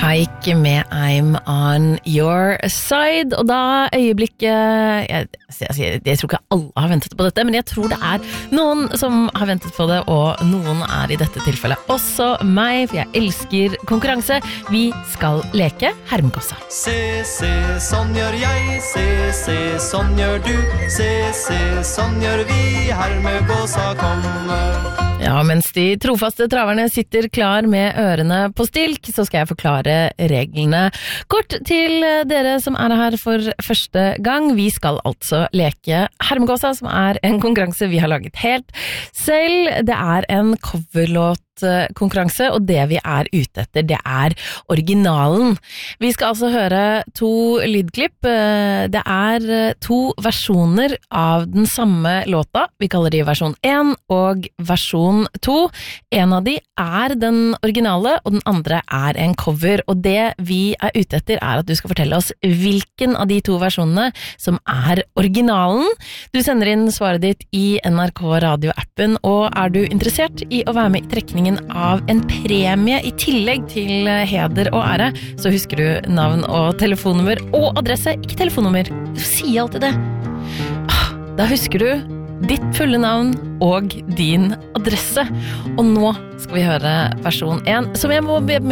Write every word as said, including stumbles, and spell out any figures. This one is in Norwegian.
Haik med I'm on your side, og da øyeblikket, jeg, jeg, jeg, jeg tror ikke alle har ventet på dette, men jeg tror det er noen som har ventet på det, og noen er i dette tilfellet også meg, for jeg elsker konkurranse. Vi skal leke Hermegåsa. Se, se, sånn gjør jeg, se, se, sånn gjør du, se, se, sånn gjør vi, Hermegåsa kommer. Ja, mens de trofaste traverne sitter klar med ørene på stilk, så skal jeg forklare reglene kort til dere som er her for første gang. Vi skal altså leke Hermegåsa, som er en konkurranse vi har laget helt selv. Det er en coverlåt konkurranse, og det vi er ute etter, det er originalen. Vi skal altså høre to lydklipp. Det er to versjoner av den samme låta. Vi kaller de versjon én og versjon to. En av de er den originale, og den andre er en cover. Og det vi er ute etter er at du skal fortelle oss hvilken av de to versjonene som er originalen. Du sender inn svaret ditt i N R K Radio-appen, og er du interessert i å være med i trekningen av en premie i tillegg til heder og ære, så husker du navn og telefonnummer og adresse, ikke telefonnummer. Du sier alltid det. Da husker du ditt fulle navn og din adresse. Og nå skal vi høre versjon én, som jeg må be